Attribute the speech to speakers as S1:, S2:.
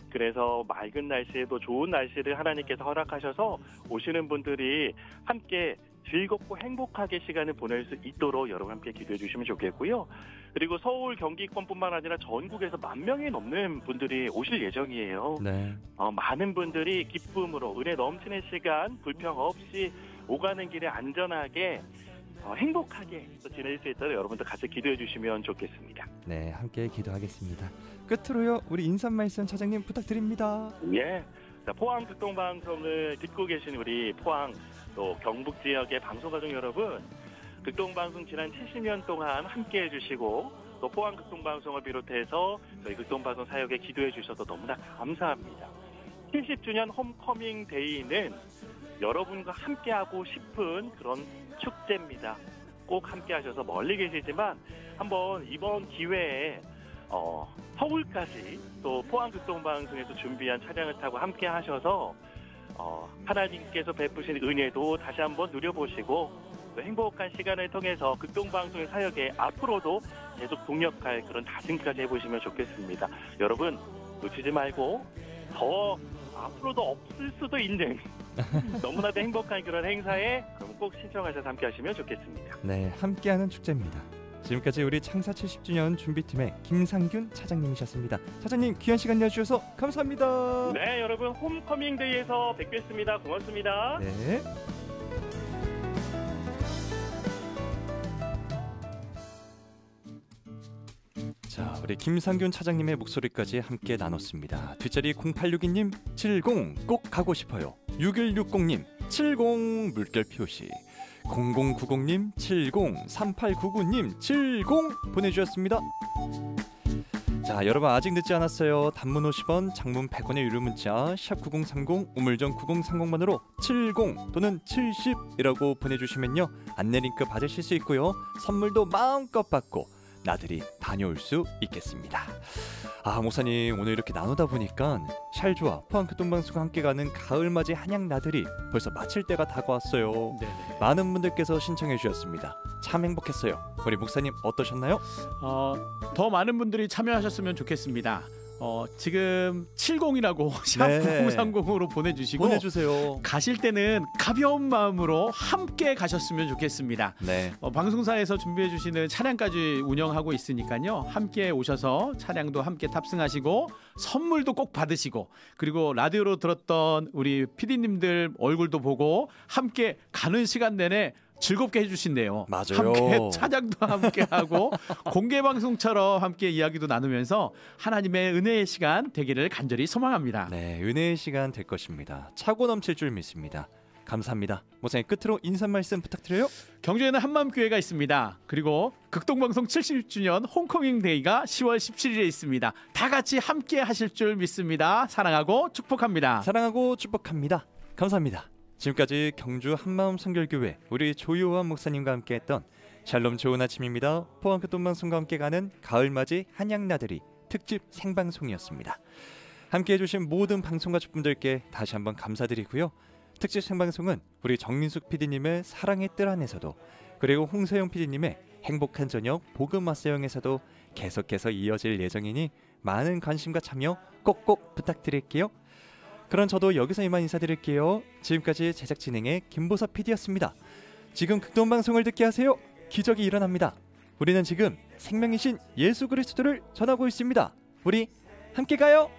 S1: 그래서 맑은 날씨에도 좋은 날씨를 하나님께서 허락하셔서 오시는 분들이 함께 즐겁고 행복하게 시간을 보낼 수 있도록 여러분 함께 기도해 주시면 좋겠고요. 그리고 서울 경기권뿐만 아니라 전국에서 10,000명이 넘는 분들이 오실 예정이에요.
S2: 네.
S1: 많은 분들이 기쁨으로 은혜 넘치는 시간 불평 없이 오가는 길에 안전하게 행복하게 또 지낼 수 있도록 여러분들 같이 기도해 주시면 좋겠습니다.
S2: 네, 함께 기도하겠습니다. 끝으로요, 우리 인사 말씀 차장님 부탁드립니다.
S1: 예. 자, 포항 극동방송을 듣고 계신 우리 포항 또 경북 지역의 방송가족 여러분, 극동방송 지난 70년 동안 함께 해주시고 또 포항 극동방송을 비롯해서 저희 극동방송 사역에 기도해 주셔서 너무나 감사합니다. 70주년 홈커밍 데이는 여러분과 함께하고 싶은 그런 축제입니다. 꼭 함께하셔서 멀리 계시지만 한번 이번 기회에 서울까지 또 포항 극동방송에서 준비한 차량을 타고 함께하셔서 하나님께서 베푸신 은혜도 다시 한번 누려보시고 또 행복한 시간을 통해서 극동방송의 사역에 앞으로도 계속 동력할 그런 다짐까지 해보시면 좋겠습니다. 여러분 놓치지 말고 더 앞으로도 없을 수도 있는 너무나도 행복한 그런 행사에 그럼 꼭 신청하셔서 함께 하시면 좋겠습니다.
S2: 네, 함께하는 축제입니다. 지금까지 우리 창사 70주년 준비팀의 김상균 차장님이셨습니다. 차장님 귀한 시간 내주셔서 감사합니다.
S1: 네, 여러분 홈커밍데이에서 뵙겠습니다. 고맙습니다.
S2: 네. 자, 우리 김상균 차장님의 목소리까지 함께 나눴습니다. 뒷자리 0862님 70 꼭 가고 싶어요. 6160님 70 물결 표시, 0090님 70, 3899님 70 보내주셨습니다. 자, 여러분 아직 늦지 않았어요. 단문 50원, 장문 100원의 유료 문자 샵 9030, 우물정 9030번으로 70 또는 70이라고 보내주시면요, 안내 링크 받으실 수 있고요, 선물도 마음껏 받고 나들이 다녀올 수 있겠습니다. 아, 목사님 오늘 이렇게 나누다 보니까 샬주와 포항 극동방송과 함께 가는 가을맞이 한양 나들이 벌써 마칠 때가 다가왔어요.
S3: 네네.
S2: 많은 분들께서 신청해 주셨습니다. 참 행복했어요. 우리 목사님 어떠셨나요?
S3: 더 많은 분들이 참여하셨으면 좋겠습니다. 지금 70이라고 샵
S2: 네.
S3: 9030으로 보내주시고
S2: 보내주세요.
S3: 가실 때는 가벼운 마음으로 함께 가셨으면 좋겠습니다.
S2: 네.
S3: 방송사에서 준비해 주시는 차량까지 운영하고 있으니까요, 함께 오셔서 차량도 함께 탑승하시고 선물도 꼭 받으시고, 그리고 라디오로 들었던 우리 PD님들 얼굴도 보고 함께 가는 시간 내내 즐겁게 해주신대요.
S2: 맞아요.
S3: 함께 차장도 함께 하고 공개 방송처럼 함께 이야기도 나누면서 하나님의 은혜의 시간 되기를 간절히 소망합니다.
S2: 네, 은혜의 시간 될 것입니다. 차고 넘칠 줄 믿습니다. 감사합니다. 목사님 끝으로 인사 말씀 부탁드려요.
S3: 경주에는 한마음교회가 있습니다. 그리고 극동방송 70주년 홈커밍 데이가 10월 17일에 있습니다. 다 같이 함께 하실 줄 믿습니다. 사랑하고 축복합니다.
S2: 사랑하고 축복합니다. 감사합니다. 지금까지 경주 한마음 선결교회 우리 조요한 목사님과 함께했던 샬롬 좋은 아침입니다. 포항 극동방송과 함께 가는 가을맞이 한양나들이 특집 생방송이었습니다. 함께해 주신 모든 방송가족분들께 다시 한번 감사드리고요. 특집 생방송은 우리 정민숙 PD님의 사랑의 뜰 안에서도, 그리고 홍서영 PD님의 행복한 저녁 복음마사영에서도 계속해서 이어질 예정이니 많은 관심과 참여 꼭꼭 부탁드릴게요. 그럼 저도 여기서 이만 인사드릴게요. 지금까지 제작 진행의 김보섭 PD였습니다. 지금 극동방송을 듣게 하세요. 기적이 일어납니다. 우리는 지금 생명이신 예수 그리스도를 전하고 있습니다. 우리 함께 가요.